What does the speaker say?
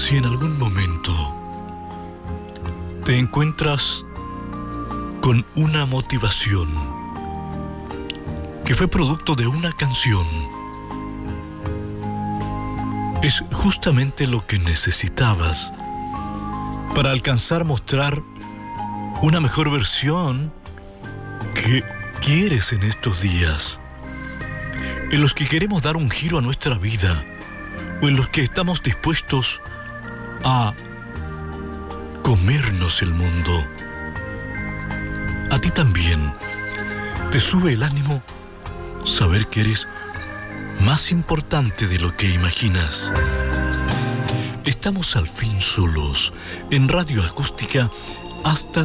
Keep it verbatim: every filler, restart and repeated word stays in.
Si en algún momento te encuentras con una motivación que fue producto de una canción, es justamente lo que necesitabas para alcanzar mostrar una mejor versión que quieres en estos días, en los que queremos dar un giro a nuestra vida, o en los que estamos dispuestos a comernos el mundo. A ti también te sube el ánimo saber que eres más importante de lo que imaginas. Estamos al fin solos en Radio Acústica hasta